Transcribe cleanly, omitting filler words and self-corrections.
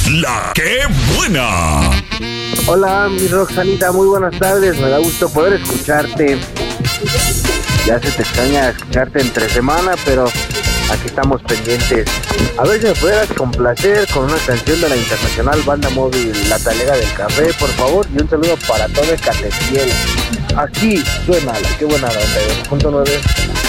La que buena. Hola, mi Roxanita, muy buenas tardes. Me da gusto poder escucharte. Ya se te extraña escucharte entre semana, pero aquí estamos pendientes. A ver si me pudieras complacer con una canción de la internacional banda móvil La Talega del Café, por favor. Y un saludo para todo el Catequiel. Aquí suena La que buena, 92.9.